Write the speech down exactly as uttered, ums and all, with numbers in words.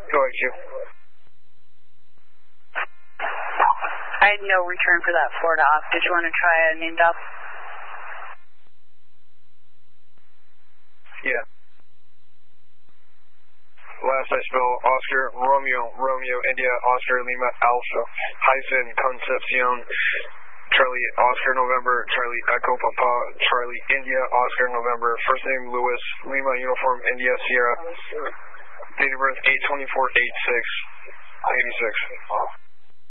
Go ahead, Q. I had no return for that Florida op. Did you want to try a named op? Yeah. Last I spell Oscar, Romeo, Romeo, India, Oscar, Lima, Alpha, hyphen, Concepcion, Charlie, Oscar, November, Charlie, Echo, Papa, Charlie, India, Oscar, November, first name Louis, Lima, Uniform, India, Sierra, date of birth eight twenty-four eighty-six, eighty-six.